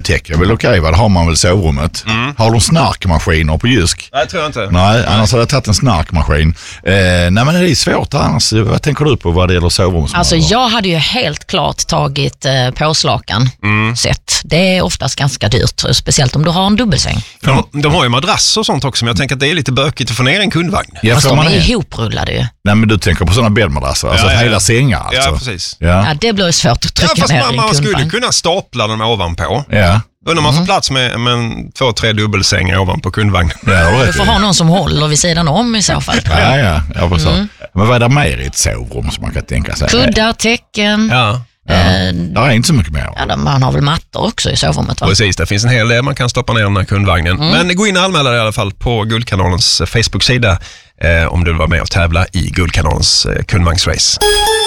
täcke är väl okej, vad? Det har man väl i sovrummet. Har de snarkmaskiner på Jysk? Nej, tror jag inte. Nej, annars hade jag tagit en snarkmaskin. Nej, men det är svårt annars. Vad tänker du på vad det gäller sovrum? Alltså jag hade ju helt klart tagit påslakan sett. Det är oftast ganska dyrt, speciellt om du har en dubbelsäng. De har ju madrasser och sånt också, men jag tänker att det är lite bökigt att få ner en kundvagn. Ja, Fast de är ihoprullade ju. Nej, men du tänker på sådana bäddmadrasser, alltså hela sängar alltså. Ja, precis. Ja, det blir ju svårt att trycka ner i en man skulle kundvagn. kunna stapla dem ovanpå. Ja. Undrar man får plats med 2-3 dubbelsängar ovanpå kundvagnen. Ja, du får ha någon som håller vid sidan om i så fall. Ja, jag förstår. Men vad är det mer i ett sovrum som man kan tänka sig? Kuddar, täcken. Ja. Det är inte så mycket mer. Ja, man har väl mattor också i sovrummet, va? Precis, det finns en hel del man kan stoppa ner den här kundvagnen. Men gå in och anmäla dig i alla fall på Guldkanalens Facebook-sida om du vill vara med och tävla i Guldkanalens kundvagnsrace.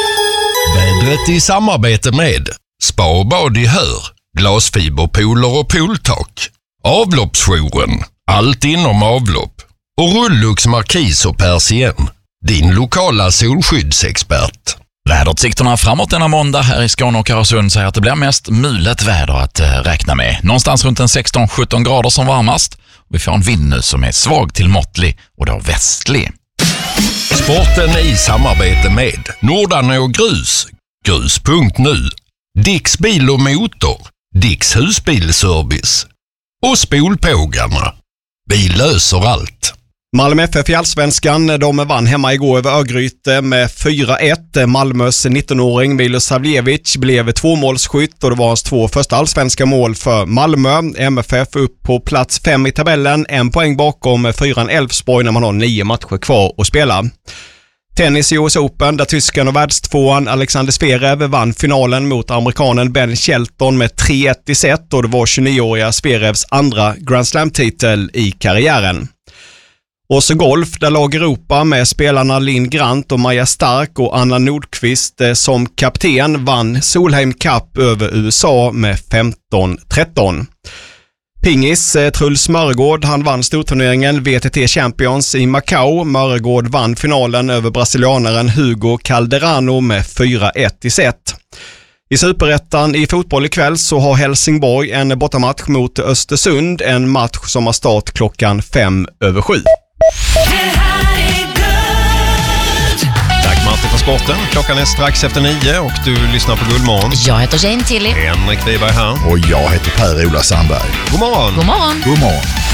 Vädret i samarbete med Spa och bad i Hör, glasfiberpooler och pooltak, Avloppsjouren, allt inom avlopp och Rullux Markis och Persien, din lokala solskyddsexpert. Väderutsikterna framåt denna måndag här i Skåne och Karlsund säger att det blir mest mulet väder att räkna med. Någonstans runt en 16-17 grader som varmast. Vi får en vind nu som är svag till måttlig och då västlig. Sporten i samarbete med Nordanå Grus, grus.nu, Dicks bil och motor, Dicks husbilservice och Spolpågarna. Vi löser allt. Malmö FF i Allsvenskan, de vann hemma igår över Örgryte med 4-1. Malmös 19-åring Milos Savljevic blev 2-målsskytt och det var hans 2 första allsvenska mål för Malmö. MFF upp på plats 5 i tabellen, 1 poäng bakom 4:an Elfsborg när man har 9 matcher kvar att spela. Tennis i US Open där tyskan och världstvåan Alexander Zverev vann finalen mot amerikanen Ben Shelton med 3-1 i set och det var 29-åriga Zverevs andra Grand Slam-titel i karriären. Och så golf där lag Europa med spelarna Linn Grant och Maja Stark och Anna Nordqvist som kapten vann Solheim Cup över USA med 15-13. Pingis, Truls Mörgård, han vann storturneringen VTT Champions i Macau. Mörgård vann finalen över brasilianaren Hugo Calderano med 4-1 i set. I Superettan i fotboll ikväll så har Helsingborg en bortamatch mot Östersund, en match som har start klockan 5:07. Tack Martin för sporten. Klockan är strax efter 9 och du lyssnar på Guldmorgon. Jag heter Jane Tilly. Henrik Wiberg här. Och jag heter Per-Ola Sandberg. God morgon. God morgon. God morgon.